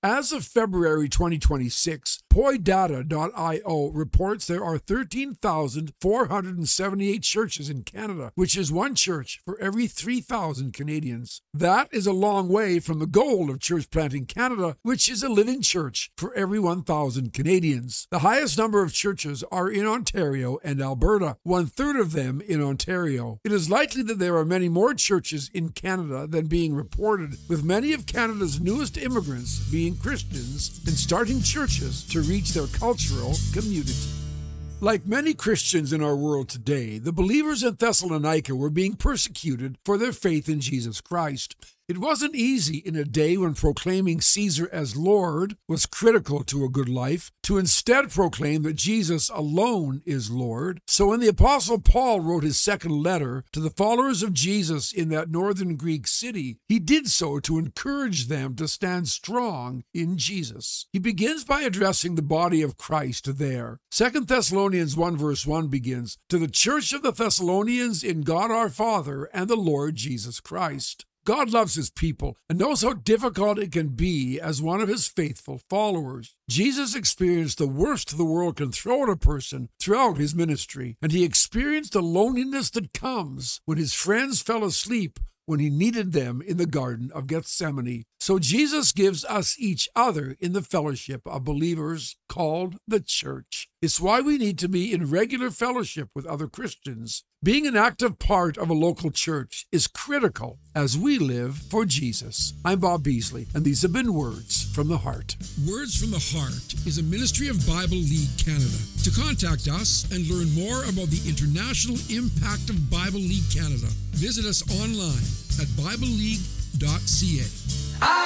As of February 2026, PoiData.io reports there are 13,478 churches in Canada, which is one church for every 3,000 Canadians. That is a long way from the goal of Church Planting Canada, which is a living church for every 1,000 Canadians. The highest number of churches are in Ontario and Alberta, 1/3 of them in Ontario. It is likely that there are many more churches in Canada than being reported, with many of Canada's newest immigrants being Christians and starting churches to reach their cultural community. Like many Christians in our world today, the believers in Thessalonica were being persecuted for their faith in Jesus Christ. It wasn't easy in a day when proclaiming Caesar as Lord was critical to a good life to instead proclaim that Jesus alone is Lord. So when the Apostle Paul wrote his second letter to the followers of Jesus in that northern Greek city, he did so to encourage them to stand strong in Jesus. He begins by addressing the body of Christ there. 2 Thessalonians 1 verse 1 begins, "To the church of the Thessalonians in God our Father and the Lord Jesus Christ." God loves his people and knows how difficult it can be as one of his faithful followers. Jesus experienced the worst the world can throw at a person throughout his ministry, and he experienced the loneliness that comes when his friends fell asleep when he needed them in the Garden of Gethsemane. So Jesus gives us each other in the fellowship of believers called the church. It's why we need to be in regular fellowship with other Christians. Being an active part of a local church is critical as we live for Jesus. I'm Bob Beasley, and these have been Words from the Heart. Words from the Heart is a ministry of Bible League Canada. To contact us and learn more about the international impact of Bible League Canada, visit us online at BibleLeague.ca.